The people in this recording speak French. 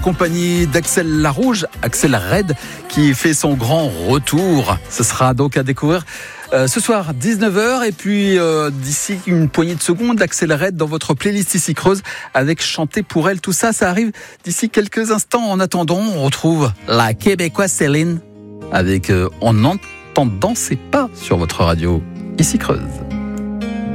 compagnie d'Axel Larouge, Axel Red, qui fait son grand retour. Ce sera donc à découvrir ce soir, 19h, et puis d'ici une poignée de secondes, Axel Red dans votre playlist ici Creuse avec Chanter pour elle. Tout ça, ça arrive d'ici quelques instants. En attendant, on retrouve la Québécoise Céline avec On n'entend danser pas sur votre radio ici Creuse.